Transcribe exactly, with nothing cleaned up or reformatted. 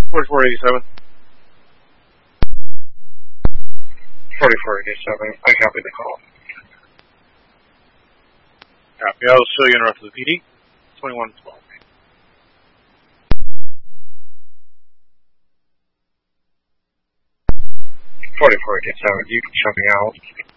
forty-four eighty-seven. forty-four eighty-seven. I copy the call. Copy. I'll show you in rest of the P D. twenty-one twelve. forty-four eighty-seven. You can jumping out.